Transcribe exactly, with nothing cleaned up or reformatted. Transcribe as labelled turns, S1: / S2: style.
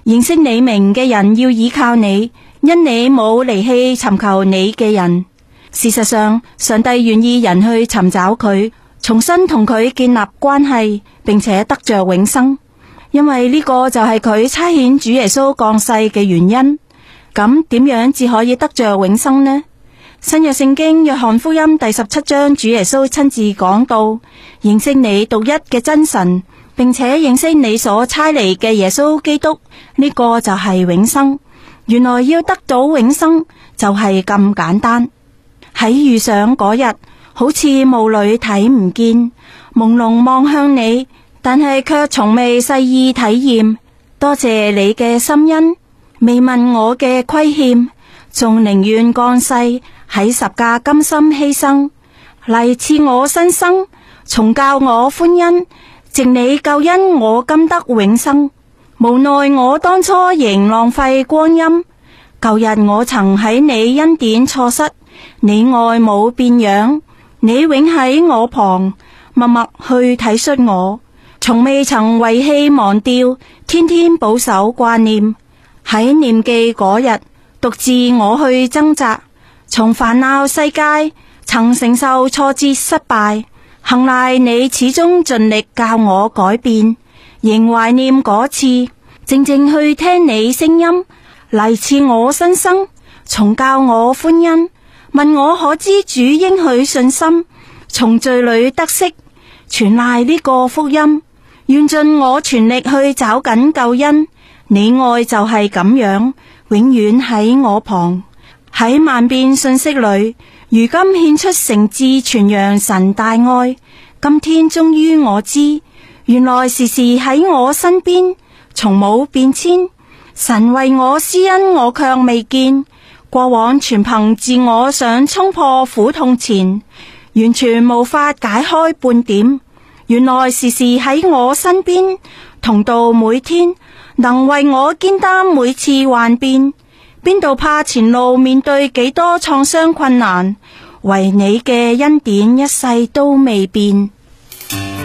S1: 認識你名嘅人要倚靠你，因你冇離棄尋求你嘅人。事實上，上帝願意人去尋找佢，重新同佢建立關係，並且得着永生，因為呢個就係佢差遣主耶穌降世嘅原因。咁點樣至可以得着永生呢？新約聖經約翰福音第十七章，主耶穌親自講到，認識你獨一嘅真神，並且認識你所差嚟嘅耶穌基督，呢個就係永生。原來要得到永生就係咁簡單。喺遇上嗰日，好似霧裏睇唔見，朦朧望向你，但係卻從未細意體驗。多謝你嘅心恩，未問我嘅虧欠，仲寧願降世喺十架甘心犧牲，嚟賜我新生，重教我歡欣。藉你救恩，我今得永生。無奈我當初仍浪費光陰，舊日我曾喺你恩典錯失，你愛冇變樣，你永喺我旁，默默去體恤我，從未曾遺棄忘掉，天天保守掛念。喺念記嗰日，獨自我去掙扎，從煩惱世界，曾承受挫折失敗，幸賴你始終盡力教我改變，仍懷念嗰次，靜靜去聽你聲音，嚟賜我新生，重教我歡欣。問我可知主應許信心，從罪裏得釋，全賴呢個福音，願盡我全力去找緊救恩。你愛就係咁樣，永遠喺我旁。喺萬變信息裏，如今獻出誠摯傳揚神大愛。今天終於我知，原來時時喺我身邊，從冇變遷。神為我施恩，我卻未見。過往全憑自我想衝破苦痛纏，完全無法解開半點。原來時時喺我身邊，同到每天，能為我肩擔每次幻變。邊度怕前路面對幾多創傷困難，唯你嘅恩典一世都未變。